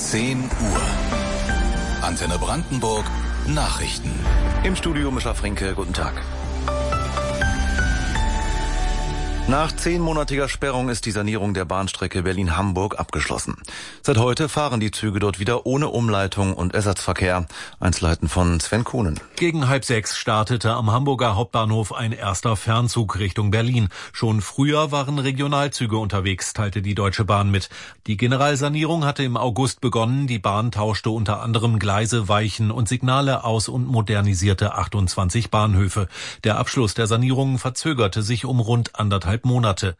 10 Uhr. Antenne Brandenburg Nachrichten. Im Studio Mischa Frinke, guten Tag. Nach 10-monatiger Sperrung ist die Sanierung der Bahnstrecke Berlin-Hamburg abgeschlossen. Seit heute fahren die Züge dort wieder ohne Umleitung und Ersatzverkehr. Einzelheiten von Sven Kuhnen. Gegen 5:30 startete am Hamburger Hauptbahnhof ein erster Fernzug Richtung Berlin. Schon früher waren Regionalzüge unterwegs, teilte die Deutsche Bahn mit. Die Generalsanierung hatte im August begonnen. Die Bahn tauschte unter anderem Gleise, Weichen und Signale aus und modernisierte 28 Bahnhöfe. Der Abschluss der Sanierung verzögerte sich um rund 1,5 Monate.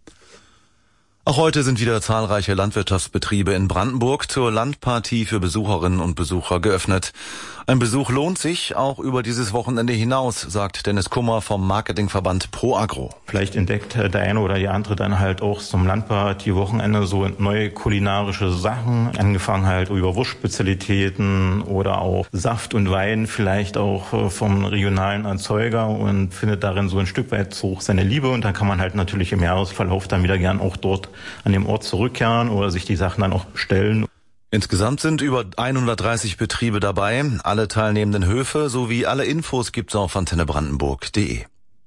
Auch heute sind wieder zahlreiche Landwirtschaftsbetriebe in Brandenburg zur Landpartie für Besucherinnen und Besucher geöffnet. Ein Besuch lohnt sich auch über dieses Wochenende hinaus, sagt Dennis Kummer vom Marketingverband ProAgro. Vielleicht entdeckt der eine oder die andere dann halt auch zum Landpartie-Wochenende so neue kulinarische Sachen, angefangen halt über Wurstspezialitäten oder auch Saft und Wein, vielleicht auch vom regionalen Erzeuger, und findet darin so ein Stück weit so seine Liebe, und dann kann man halt natürlich im Jahresverlauf dann wieder gern auch dort an dem Ort zurückkehren oder sich die Sachen dann auch bestellen. Insgesamt sind über 130 Betriebe dabei. Alle teilnehmenden Höfe sowie alle Infos gibt's auf antennebrandenburg.de.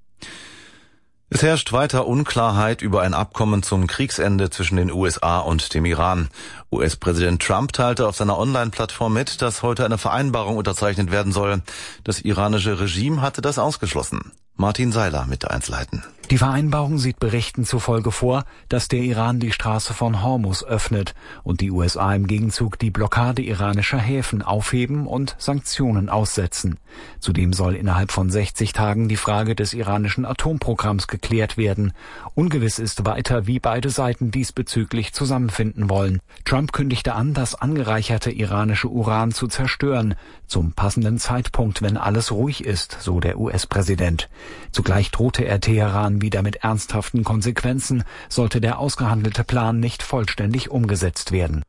Es herrscht weiter Unklarheit über ein Abkommen zum Kriegsende zwischen den USA und dem Iran. US-Präsident Trump teilte auf seiner Online-Plattform mit, dass heute eine Vereinbarung unterzeichnet werden soll. Das iranische Regime hatte das ausgeschlossen. Martin Seiler mit der Einzelheiten. Die Vereinbarung sieht Berichten zufolge vor, dass der Iran die Straße von Hormuz öffnet und die USA im Gegenzug die Blockade iranischer Häfen aufheben und Sanktionen aussetzen. Zudem soll innerhalb von 60 Tagen die Frage des iranischen Atomprogramms geklärt werden. Ungewiss ist weiter, wie beide Seiten diesbezüglich zusammenfinden wollen. Trump kündigte an, das angereicherte iranische Uran zu zerstören, zum passenden Zeitpunkt, wenn alles ruhig ist, so der US-Präsident. Zugleich drohte er Teheran wieder mit ernsthaften Konsequenzen, sollte der ausgehandelte Plan nicht vollständig umgesetzt werden.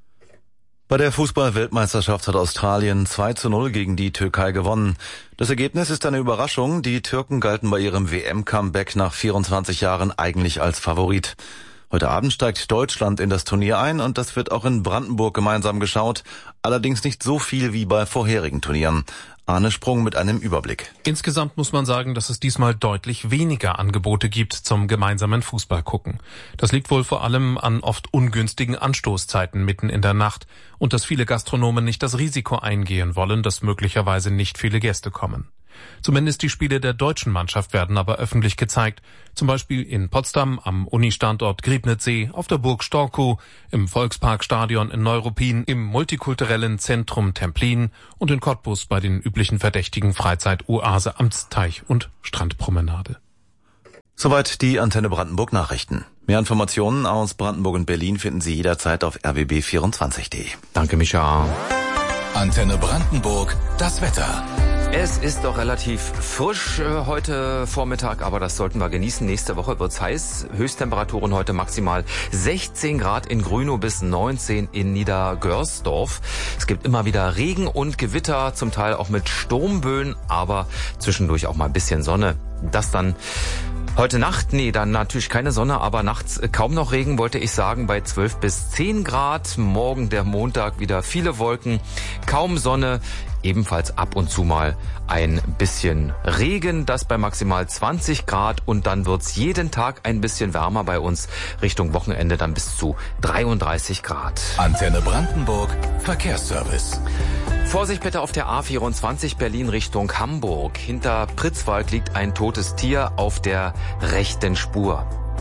Bei der Fußball-Weltmeisterschaft hat Australien 2:0 gegen die Türkei gewonnen. Das Ergebnis ist eine Überraschung. Die Türken galten bei ihrem WM-Comeback nach 24 Jahren eigentlich als Favorit. Heute Abend steigt Deutschland in das Turnier ein, und das wird auch in Brandenburg gemeinsam geschaut. Allerdings nicht so viel wie bei vorherigen Turnieren. Arne Sprung mit einem Überblick. Insgesamt muss man sagen, dass es diesmal deutlich weniger Angebote gibt zum gemeinsamen Fußballgucken. Das liegt wohl vor allem an oft ungünstigen Anstoßzeiten mitten in der Nacht und dass viele Gastronomen nicht das Risiko eingehen wollen, dass möglicherweise nicht viele Gäste kommen. Zumindest die Spiele der deutschen Mannschaft werden aber öffentlich gezeigt. Zum Beispiel in Potsdam, am Uni-Standort Griebnitzsee, auf der Burg Storkow, im Volksparkstadion in Neuruppin, im multikulturellen Zentrum Templin und in Cottbus bei den üblichen verdächtigen Freizeit-Oase Amtsteich und Strandpromenade. Soweit die Antenne Brandenburg Nachrichten. Mehr Informationen aus Brandenburg und Berlin finden Sie jederzeit auf rbb24.de. Danke, Micha. Antenne Brandenburg, das Wetter. Es ist doch relativ frisch heute Vormittag, aber das sollten wir genießen. Nächste Woche wird's heiß. Höchsttemperaturen heute maximal 16 Grad in Grünow bis 19 in Niedergörsdorf. Es gibt immer wieder Regen und Gewitter, zum Teil auch mit Sturmböen, aber zwischendurch auch mal ein bisschen Sonne. Das dann heute Nacht, dann natürlich keine Sonne, aber nachts kaum noch Regen, wollte ich sagen, bei 12 bis 10 Grad. Morgen der Montag wieder viele Wolken, kaum Sonne, ebenfalls ab und zu mal ein bisschen Regen, das bei maximal 20 Grad, und dann wird's jeden Tag ein bisschen wärmer bei uns, Richtung Wochenende dann bis zu 33 Grad. Antenne Brandenburg, Verkehrsservice. Vorsicht bitte auf der A24 Berlin Richtung Hamburg. Hinter Pritzwalk liegt ein totes Tier auf der rechten Spur.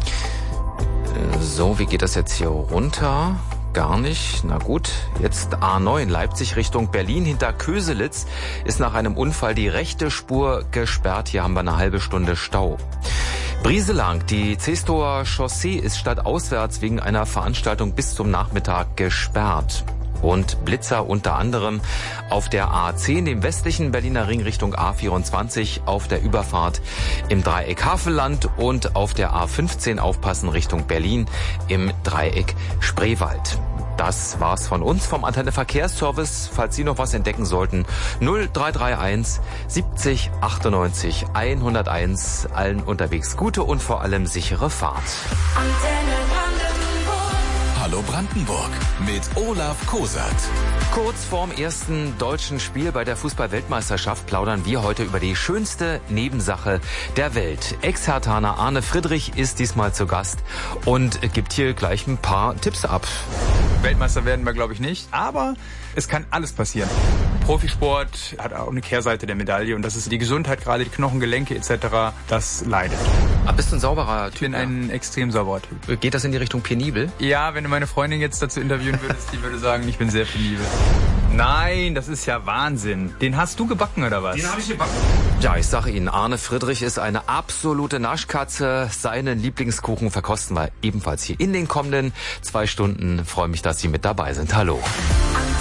So, wie geht das jetzt hier runter? Gar nicht. Na gut, jetzt A9 Leipzig Richtung Berlin. Hinter Köselitz ist nach einem Unfall die rechte Spur gesperrt. Hier haben wir eine halbe Stunde Stau. Brieselang, die Zestower Chaussee ist stadtauswärts wegen einer Veranstaltung bis zum Nachmittag gesperrt. Und Blitzer unter anderem auf der A10, dem westlichen Berliner Ring Richtung A24, auf der Überfahrt im Dreieck Havelland, und auf der A15 aufpassen Richtung Berlin im Dreieck Spreewald. Das war's von uns vom Antenne Verkehrsservice. Falls Sie noch was entdecken sollten, 0331 70 98 101. Allen unterwegs gute und vor allem sichere Fahrt. Hallo Hallo Brandenburg mit Olaf Kosert. Kurz vorm ersten deutschen Spiel bei der Fußball-Weltmeisterschaft plaudern wir heute über die schönste Nebensache der Welt. Ex-Herthaner Arne Friedrich ist diesmal zu Gast und gibt hier gleich ein paar Tipps ab. Weltmeister werden wir, glaube ich, nicht, aber es kann alles passieren. Profisport hat auch eine Kehrseite der Medaille und das ist die Gesundheit, gerade die Knochengelenke etc., das leidet. Aber bist du ein sauberer Typ? Ich bin ein extrem sauberer Typ. Geht das in die Richtung penibel? Ja, wenn du meine Freundin jetzt dazu interviewen würdest, die würde sagen, ich bin sehr penibel. Nein, das ist ja Wahnsinn. Den hast du gebacken, oder was? Den habe ich gebacken. Ja, ich sage Ihnen, Arne Friedrich ist eine absolute Naschkatze. Seinen Lieblingskuchen verkosten wir ebenfalls hier in den kommenden 2 Stunden. Freue mich, dass Sie mit dabei sind. Hallo.